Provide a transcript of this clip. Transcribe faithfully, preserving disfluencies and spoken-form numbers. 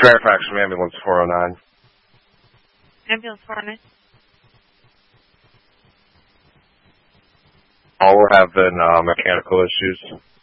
Fairfax from Ambulance four oh nine. Ambulance four oh nine. All we're having uh, mechanical issues.